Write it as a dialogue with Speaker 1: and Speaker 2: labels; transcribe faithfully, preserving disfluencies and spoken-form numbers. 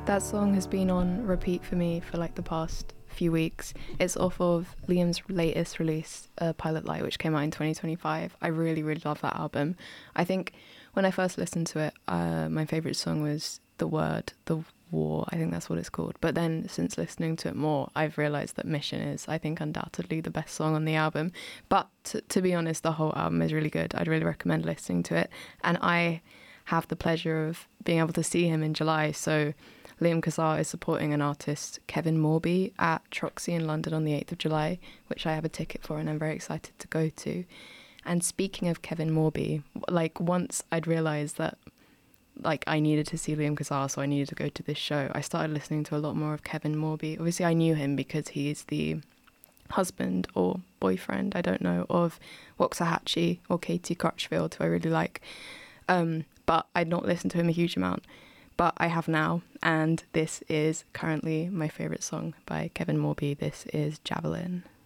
Speaker 1: That song has been on repeat for me for like the past few weeks. It's off of Liam's latest release, uh, Pilot Light, which came out in twenty twenty-five. I really, really love that album. I think when I first listened to it, uh, my favourite song was The Word, The War, I think that's what it's called. But then since listening to it more, I've realised that Mission is, I think, undoubtedly the best song on the album. But t- to be honest, the whole album is really good. I'd really recommend listening to it. And I have the pleasure of being able to see him in July, so Liam Kazaa is supporting an artist, Kevin Morby, at Troxy in London on the eighth of July, which I have a ticket for and I'm very excited to go to. And speaking of Kevin Morby, like once I'd realised that like I needed to see Liam Kazaa, so I needed to go to this show, I started listening to a lot more of Kevin Morby. Obviously I knew him because he's the husband or boyfriend, I don't know, of Waxahachie or Katie Crutchfield, who I really like. Um, but I'd not listened to him a huge amount. But I have now, and this is currently my favourite song by Kevin Morby. This is Javelin.